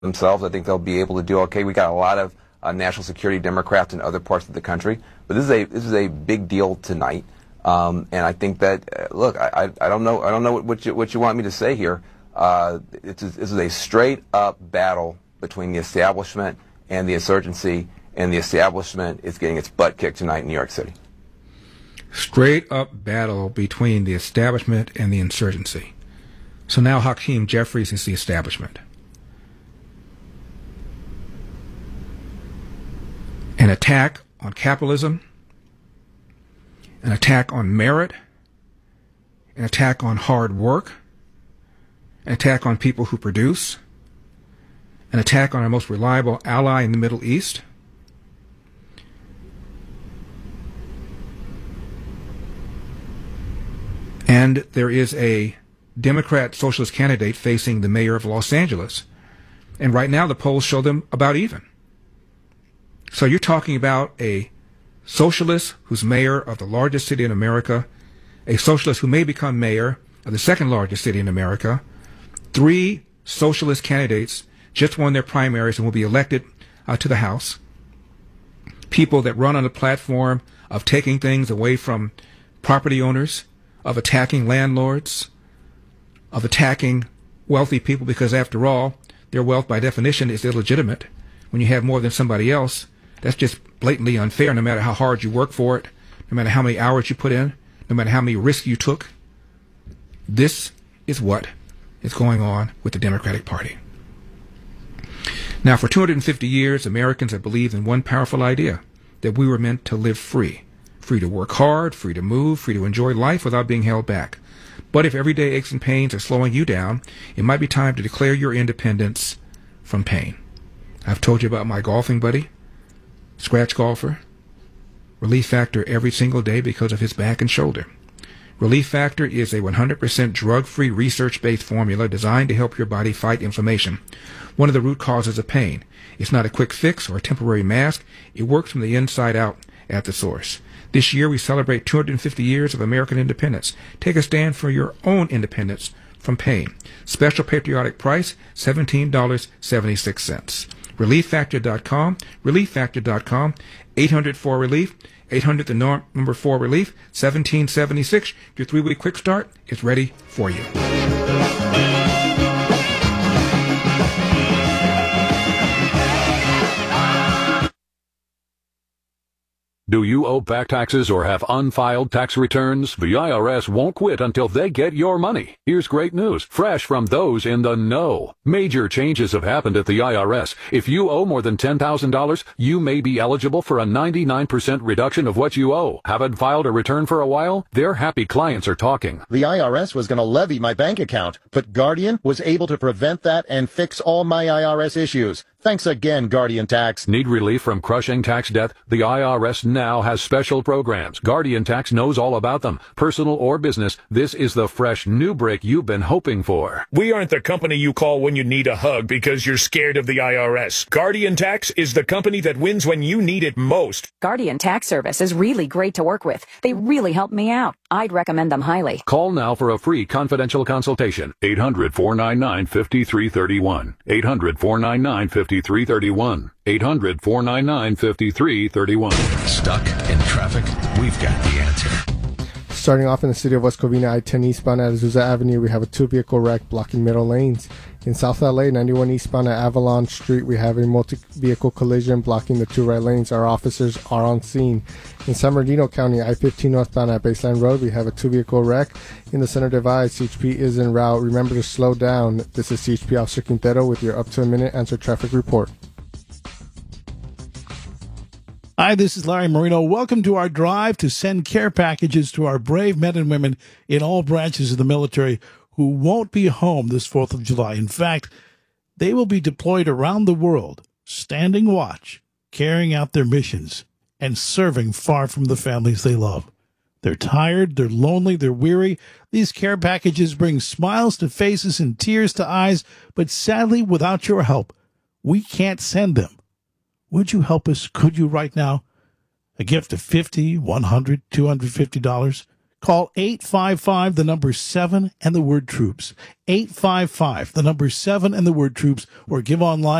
themselves. I think they'll be able to do okay. We got a lot of national security Democrats in other parts of the country, but this is a big deal tonight. And I think that look, I don't know what you want me to say here. This is a straight up battle between the establishment and the insurgency, and the establishment is getting its butt kicked tonight in New York City. Straight up battle between the establishment and the insurgency. So now Hakeem Jeffries is the establishment. An attack on capitalism, an attack on merit, an attack on hard work, an attack on people who produce, an attack on our most reliable ally in the Middle East. And there is a Democrat socialist candidate facing the mayor of Los Angeles. And right now the polls show them about even. So you're talking about a socialist who's mayor of the largest city in America, a socialist who may become mayor of the second largest city in America. 3 socialist candidates just won their primaries and will be elected to the House. People that run on the platform of taking things away from property owners, of attacking landlords, of attacking wealthy people, because after all, their wealth by definition is illegitimate. When you have more than somebody else, that's just blatantly unfair, no matter how hard you work for it, no matter how many hours you put in, no matter how many risks you took. This is what is going on with the Democratic Party. Now, for 250 years, Americans have believed in one powerful idea, that we were meant to live free. Free to work hard, free to move, free to enjoy life without being held back. But if everyday aches and pains are slowing you down, it might be time to declare your independence from pain. I've told you about my golfing buddy, scratch golfer, Relief Factor every single day because of his back and shoulder. Relief Factor is a 100% drug-free, research-based formula designed to help your body fight inflammation, one of the root causes of pain. It's not a quick fix or a temporary mask. It works from the inside out at the source. This year we celebrate 250 years of American independence. Take a stand for your own independence from pain. Special patriotic price, $17.76. ReliefFactor.com, ReliefFactor.com, 800-4-RELIEF, 800 the number 4 relief, 1776. Your 3-week quick start is ready for you. Do you owe back taxes or have unfiled tax returns? The IRS won't quit until they get your money. Here's great news, fresh from those in the know. Major changes have happened at the IRS. If you owe more than $10,000, you may be eligible for a 99% reduction of what you owe. Haven't filed a return for a while? Their happy clients are talking. The IRS was going to levy my bank account, but Guardian was able to prevent that and fix all my IRS issues. Thanks again, Guardian Tax. Need relief from crushing tax debt? The IRS now has special programs. Guardian Tax knows all about them. Personal or business, this is the fresh new break you've been hoping for. We aren't the company you call when you need a hug because you're scared of the IRS. Guardian Tax is the company that wins when you need it most. Guardian Tax Service is really great to work with. They really helped me out. I'd recommend them highly. Call now for a free confidential consultation. 800-499-5331. 800-499-5331. 800-499-5331. Stuck in traffic? We've got the answer. Starting off in the city of West Covina, I-10 eastbound at Azusa Avenue, we have a 2-vehicle wreck blocking middle lanes. In South LA, 91 eastbound at Avalon Street, we have a multi-vehicle collision blocking the 2 right lanes. Our officers are on scene. In San Bernardino County, I-15 northbound at Baseline Road, we have a 2-vehicle wreck. In the center divide, CHP is en route. Remember to slow down. This is CHP Officer Quintero with your up-to-a-minute answer traffic report. Hi, this is Larry Marino. Welcome to our drive to send care packages to our brave men and women in all branches of the military who won't be home this 4th of July. In fact, they will be deployed around the world, standing watch, carrying out their missions, and serving far from the families they love. They're tired, they're lonely, they're weary. These care packages bring smiles to faces and tears to eyes, but sadly, without your help, we can't send them. Would you help us? Could you right now? A gift of $50, $100, $250 Call 855, the number 7 and the word troops. 855, the number 7 and the word troops, or give online